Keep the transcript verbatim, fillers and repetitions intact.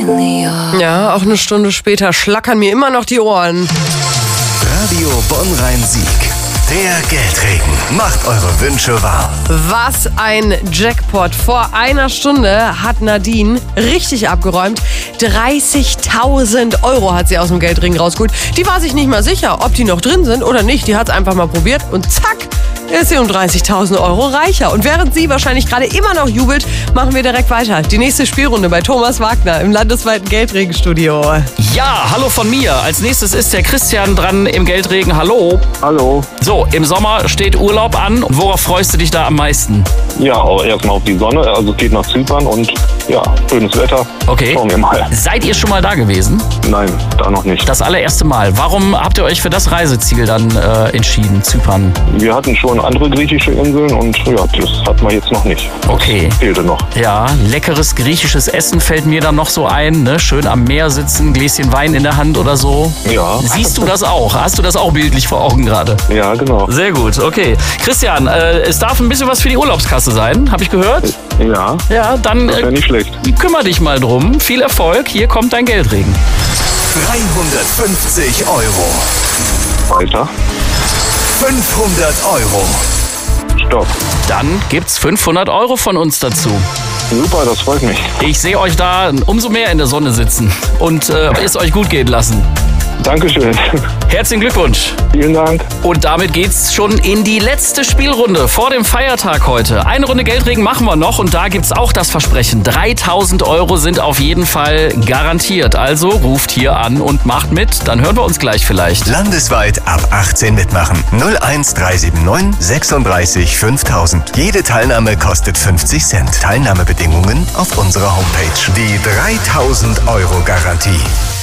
Ja, auch eine Stunde später schlackern mir immer noch die Ohren. Radio Bonn-Rhein-Sieg. Der Geldregen macht eure Wünsche wahr. Was ein Jackpot. Vor einer Stunde hat Nadine richtig abgeräumt. dreißigtausend Euro hat sie aus dem Geldregen rausgeholt. Die war sich nicht mal sicher, ob die noch drin sind oder nicht. Die hat es einfach mal probiert und zack, ist sie um dreißigtausend Euro reicher. Und während sie wahrscheinlich gerade immer noch jubelt, machen wir direkt weiter. Die nächste Spielrunde bei Thomas Wagner im landesweiten Geldregenstudio. Ja, hallo von mir. Als nächstes ist der Christian dran im Geldregen. Hallo. Hallo. So, im Sommer steht Urlaub an. Worauf freust du dich da am meisten? Ja, erstmal auf die Sonne. Also es geht nach Zypern und ja, schönes Wetter. Okay. Schauen wir mal. Seid ihr schon mal da gewesen? Nein, da noch nicht. Das allererste Mal. Warum habt ihr euch für das Reiseziel dann äh, entschieden, Zypern? Wir hatten schon andere griechische Inseln und ja, das hat man jetzt noch nicht. Okay. Das fehlte noch. Ja, leckeres griechisches Essen fällt mir dann noch so ein. Ne? Schön am Meer sitzen, Gläschen Wein in der Hand oder so. Ja. Siehst du das auch? Hast du das auch bildlich vor Augen gerade? Ja, genau. Sehr gut, okay. Christian, äh, es darf ein bisschen was für die Urlaubskasse sein, habe ich gehört? Ja, Ja, dann das wäre äh, nicht schlecht. kümmere dich mal drum. Viel Erfolg, hier kommt dein Geldregen. dreihundertfünfzig Euro. Weiter. fünfhundert Euro. Stopp. Dann gibt's fünfhundert Euro von uns dazu. Super, das freut mich. Ich sehe euch da umso mehr in der Sonne sitzen und äh, es euch gut gehen lassen. Dankeschön. Herzlichen Glückwunsch. Vielen Dank. Und damit geht's schon in die letzte Spielrunde vor dem Feiertag heute. Eine Runde Geldregen machen wir noch und da gibt's auch das Versprechen. dreitausend Euro sind auf jeden Fall garantiert. Also ruft hier an und macht mit. Dann hören wir uns gleich vielleicht. Landesweit ab achtzehn mitmachen. null eins drei sieben neun sechsunddreißig fünftausend. Jede Teilnahme kostet fünfzig Cent. Teilnahmebedingungen auf unserer Homepage. Die dreitausend Euro Garantie.